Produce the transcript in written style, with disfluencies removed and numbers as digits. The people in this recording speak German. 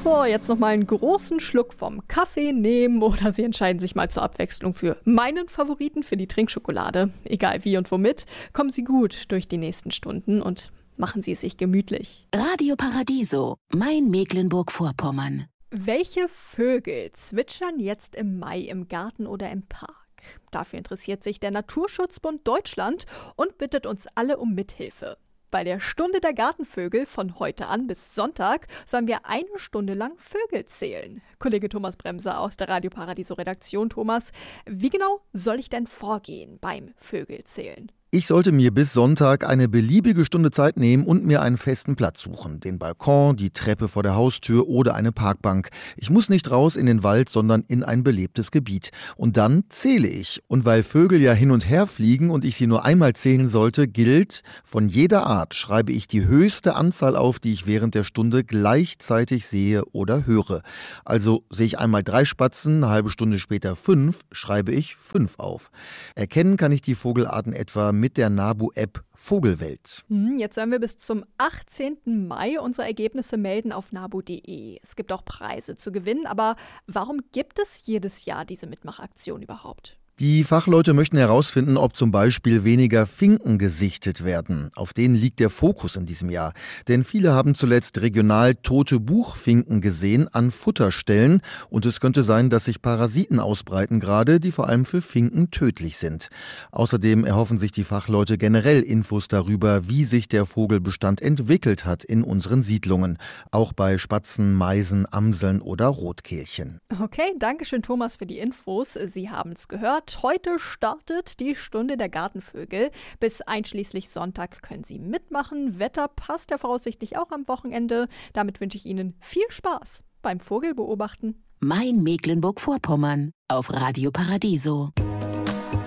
So, jetzt nochmal einen großen Schluck vom Kaffee nehmen oder Sie entscheiden sich mal zur Abwechslung für meinen Favoriten, für die Trinkschokolade. Egal wie und womit, kommen Sie gut durch die nächsten Stunden und machen Sie es sich gemütlich. Radio Paradiso, mein Mecklenburg-Vorpommern. Welche Vögel zwitschern jetzt im Mai im Garten oder im Park? Dafür interessiert sich der Naturschutzbund Deutschland und bittet uns alle um Mithilfe. Bei der Stunde der Gartenvögel von heute an bis Sonntag sollen wir 1 Stunde lang Vögel zählen. Kollege Thomas Bremser aus der Radio Paradiso Redaktion. Thomas, wie genau soll ich denn vorgehen beim Vögelzählen? Ich sollte mir bis Sonntag eine beliebige Stunde Zeit nehmen und mir einen festen Platz suchen. Den Balkon, die Treppe vor der Haustür oder eine Parkbank. Ich muss nicht raus in den Wald, sondern in ein belebtes Gebiet. Und dann zähle ich. Und weil Vögel ja hin und her fliegen und ich sie nur einmal zählen sollte, gilt, von jeder Art schreibe ich die höchste Anzahl auf, die ich während der Stunde gleichzeitig sehe oder höre. Also sehe ich einmal 3 Spatzen, eine halbe Stunde später 5, schreibe ich 5 auf. Erkennen kann ich die Vogelarten etwa mit der NABU-App Vogelwelt. Jetzt sollen wir bis zum 18. Mai unsere Ergebnisse melden auf nabu.de. Es gibt auch Preise zu gewinnen, aber warum gibt es jedes Jahr diese Mitmachaktion überhaupt? Die Fachleute möchten herausfinden, ob zum Beispiel weniger Finken gesichtet werden. Auf denen liegt der Fokus in diesem Jahr. Denn viele haben zuletzt regional tote Buchfinken gesehen an Futterstellen. Und es könnte sein, dass sich Parasiten ausbreiten gerade, die vor allem für Finken tödlich sind. Außerdem erhoffen sich die Fachleute generell Infos darüber, wie sich der Vogelbestand entwickelt hat in unseren Siedlungen. Auch bei Spatzen, Meisen, Amseln oder Rotkehlchen. Okay, danke schön Thomas für die Infos. Sie haben es gehört. Heute startet die Stunde der Gartenvögel. Bis einschließlich Sonntag können Sie mitmachen. Wetter passt ja voraussichtlich auch am Wochenende. Damit wünsche ich Ihnen viel Spaß beim Vogelbeobachten. Mein Mecklenburg-Vorpommern auf Radio Paradiso.